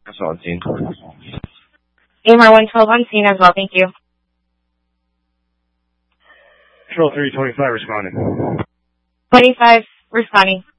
That's all, team. AMR 112 on scene as well, thank you. Control 325 responding. 25 responding.